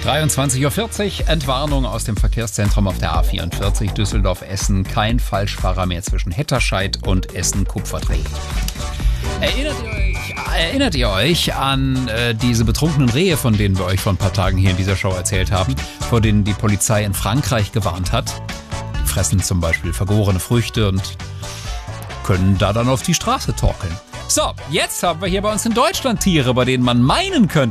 23:40 Uhr, Entwarnung aus dem Verkehrszentrum auf der A44 Düsseldorf-Essen. Kein Falschfahrer mehr zwischen Hetterscheid und Essen-Kupferdreh. Erinnert ihr euch an diese betrunkenen Rehe, von denen wir euch vor ein paar Tagen hier in dieser Show erzählt haben, vor denen die Polizei in Frankreich gewarnt hat? Die fressen zum Beispiel vergorene Früchte und können da dann auf die Straße torkeln. So, jetzt haben wir hier bei uns in Deutschland Tiere, bei denen man meinen könnte,